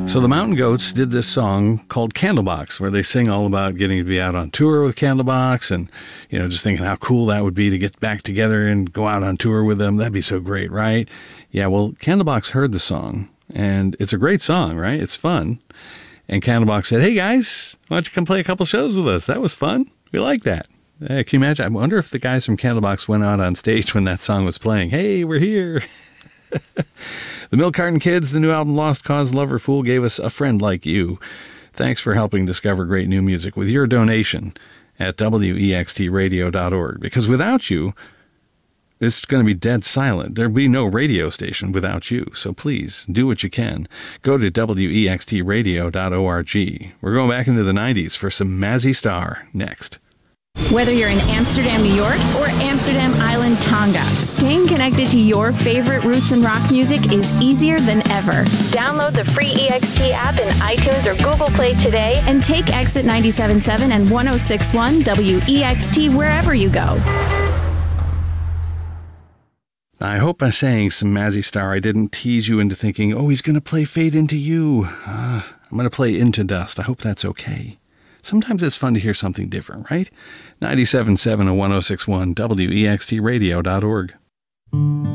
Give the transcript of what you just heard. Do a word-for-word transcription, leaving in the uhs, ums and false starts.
So the Mountain Goats did this song called Candlebox, where they sing all about getting to be out on tour with Candlebox and, you know, just thinking how cool that would be to get back together and go out on tour with them. That'd be so great, right? Yeah, well, Candlebox heard the song, and it's a great song, right? It's fun. And Candlebox said, hey, guys, why don't you come play a couple shows with us? That was fun. We like that. Uh, can you imagine? I wonder if the guys from Candlebox went out on stage when that song was playing. Hey, we're here. The Milk Carton Kids, the new album Lost Cause Lover Fool, gave us A Friend Like You. Thanks for helping discover great new music with your donation at W E X T radio dot org. Because without you, it's going to be dead silent. There'll be no radio station without you. So please, do what you can. Go to W E X T radio dot org. We're going back into the nineties for some Mazzy Star next. Whether you're in Amsterdam, New York, or Amsterdam Island, Tonga, staying connected to your favorite roots and rock music is easier than ever. Download the free E X T app in iTunes or Google Play today and take Exit ninety-seven point seven and one oh six point one W E X T wherever you go. I hope by saying some Mazzy Star I didn't tease you into thinking, oh, he's going to play Fade Into You. Uh, I'm going to play Into Dust. I hope that's okay. Sometimes it's fun to hear something different, right? ninety-seven point seven and one oh six point one W E X T radio dot org.